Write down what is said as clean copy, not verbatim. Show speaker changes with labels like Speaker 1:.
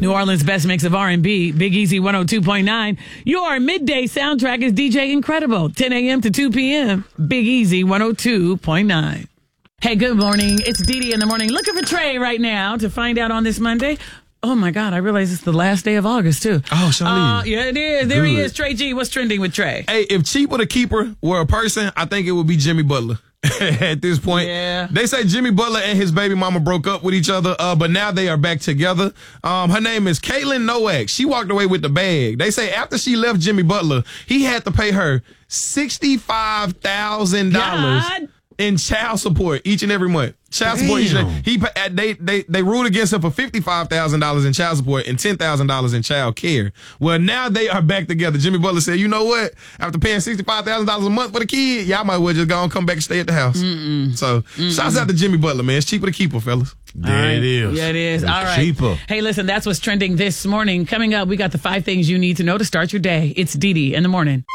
Speaker 1: New Orleans' best mix of R&B, Big Easy 102.9. Your midday soundtrack is DJ Incredible, 10 a.m. to 2 p.m. Big Easy 102.9. Hey, good morning. It's Dee Dee in the morning. Looking for Trey right now to find out on this Monday. Oh, my God. I realize it's the last day of August, too.
Speaker 2: Oh, Charlie.
Speaker 1: Yeah, it is. There he is, Trey G. What's trending with Trey?
Speaker 2: Hey, if Cheaper the Keeper were a person, I think it would be Jimmy Butler. At this point,
Speaker 1: Yeah.
Speaker 2: They say Jimmy Butler and his baby mama broke up with each other, but now they are back together. Her name is Caitlin Nowak. She walked away with the bag. They say after she left Jimmy Butler, he had to pay her $65,000 in child support each and every month. Child support each and they ruled against her for $55,000 in child support and $10,000 in child care. Well, now they are back together. Jimmy Butler said, you know what? After paying $65,000 a month for the kid, y'all might well just go and come back and stay at the house. So, shouts out to Jimmy Butler, man. It's cheaper to keep her, fellas.
Speaker 3: There it is.
Speaker 1: Yeah, it is.
Speaker 3: It's
Speaker 1: All right.
Speaker 3: cheaper.
Speaker 1: Hey, listen, that's what's trending this morning. Coming up, we got the 5 things you need to know to start your day. It's Dee Dee in the morning.